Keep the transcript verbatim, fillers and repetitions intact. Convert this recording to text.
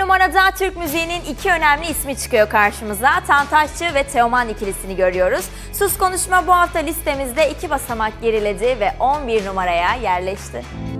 numarada Türk müziğinin iki önemli ismi çıkıyor karşımıza. Tantaşçı ve Teoman ikilisini görüyoruz. Sus Konuşma bu hafta listemizde iki basamak geriledi ve on bir numaraya yerleşti.